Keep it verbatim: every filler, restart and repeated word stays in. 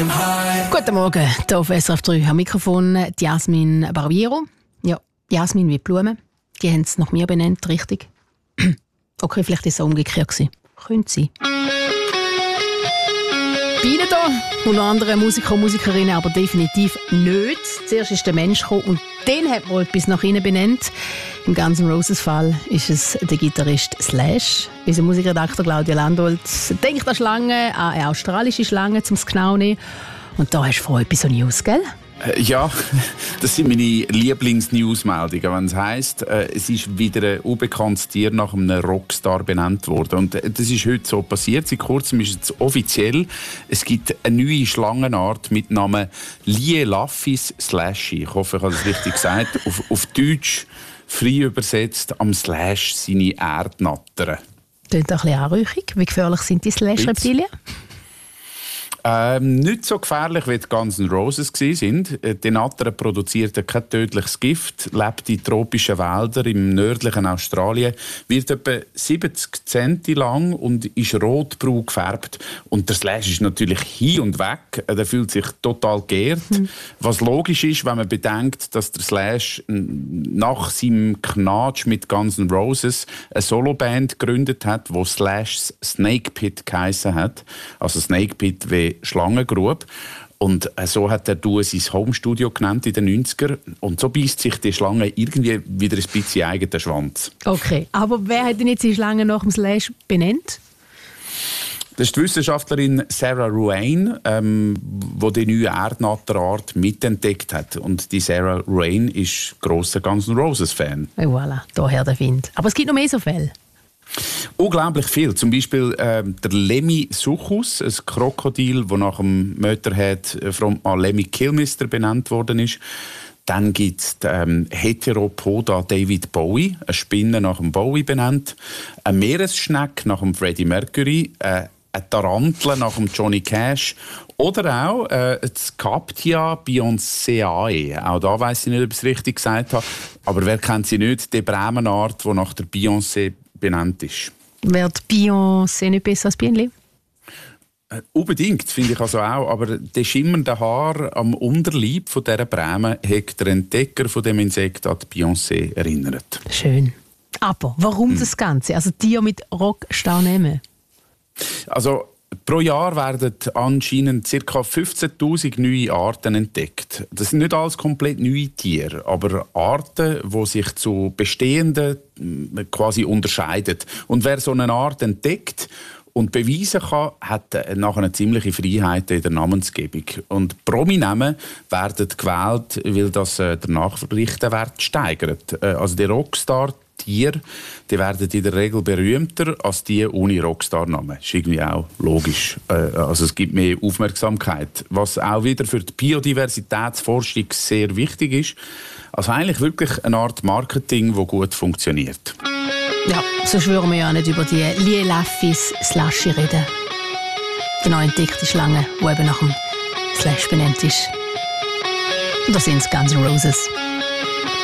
Guten Morgen, hier auf S R F drei am Mikrofon die Jasmin Barbiero. Ja, Jasmin wie Blumen. Die haben es nach mir benannt, richtig? Okay, vielleicht war es umgekehrt gewesen. Könnte sein. Bei Ihnen hier und noch andere Musiker und Musikerinnen aber definitiv nicht. Zuerst ist der Mensch gekommen und den hat man etwas nach innen benannt. Im Guns N' Roses Fall ist es der Gitarrist Slash. Unser Musikredakteur Claudia Landolt denkt an Schlangen, an eine australische Schlange, um es genau zu nehmen. Und da hast du vorhin etwas so News, gell? Ja, das sind meine Lieblings-News-Meldungen. Wenn es heisst, äh, es ist wieder ein unbekanntes Tier nach einem Rockstar benannt worden. Und äh, das ist heute so passiert. Seit kurzem ist es offiziell. Es gibt eine neue Schlangenart mit Namen Lielaphis slashy. Ich hoffe, ich habe das richtig gesagt. Auf, auf Deutsch, frei übersetzt, am Slash seine Erdnattern. Klingt ein bisschen anrüchig. Wie gefährlich sind die Slash-Reptilien? Ähm, nicht so gefährlich, wie die Guns N' Roses waren. Die Nattern produziert kein tödliches Gift, lebt in tropischen Wäldern im nördlichen Australien, wird etwa siebzig Zentimeter lang und ist rotbraun gefärbt. Und der Slash ist natürlich hin und weg. Der fühlt sich total geehrt. Mhm. Was logisch ist, wenn man bedenkt, dass der Slash nach seinem Knatsch mit Guns N' Roses eine Soloband gegründet hat, die Slash's Snake Pit geheissen hat. Also Snake Pit wie Schlangengrube. Und so hat er du sein Homestudio genannt in den neunziger. Und so beißt sich die Schlange irgendwie wieder ein bisschen eigenen Schwanz. Okay, aber wer hat denn jetzt die Schlange nach dem Slash benannt? Das ist die Wissenschaftlerin Sarah Ruane, ähm, die die neue Erdnatterart mitentdeckt hat. Und die Sarah Ruane ist grosser Guns N' Roses-Fan. Et voilà, daher der Wind. Aber es gibt noch mehr so Fälle. Unglaublich viel. Zum Beispiel äh, der Lemmy-Suchus, ein Krokodil, das nach dem Motorhead from a Lemmy Kilmister benannt worden ist. Dann gibt es ähm, Heteropoda David Bowie, eine Spinne nach dem Bowie benannt. Eine Meeresschnecke nach dem Freddie Mercury. Äh, eine Tarantel nach dem Johnny Cash. Oder auch äh, das Captia Beyoncéae. Auch da weiss ich nicht, ob ich es richtig gesagt habe. Aber wer kennt sie nicht? Die Bremenart, die nach der Beyoncé benannt ist. Wird Beyoncé nicht besser als Bienenli? Äh, unbedingt, finde ich also auch. Aber das schimmernde Haar am Unterleib von dieser Breme hat der Entdecker von dem Insekt an die Beyoncé erinnert. Schön. Aber warum hm. das Ganze? Also Tiere mit Rockstar nehmen? Also pro Jahr werden anscheinend ca. fünfzehntausend neue Arten entdeckt. Das sind nicht alles komplett neue Tiere, aber Arten, die sich zu bestehenden quasi unterscheiden. Und wer so eine Art entdeckt und beweisen kann, hat nachher eine ziemliche Freiheit in der Namensgebung. Und Prominamen werden gewählt, weil das der Nachrichtenwert steigert. Also die Rockstar Tiere, die werden in der Regel berühmter als die ohne Rockstar-Namen. Das ist irgendwie auch logisch. Also es gibt mehr Aufmerksamkeit. Was auch wieder für die Biodiversitätsforschung sehr wichtig ist. Also eigentlich wirklich eine Art Marketing, das gut funktioniert. Ja, sonst würden wir ja nicht über die Lielaphis slashy reden. Die neu entdeckte Schlange, die eben nach dem Slash benannt ist. Und das sind Guns N' Roses.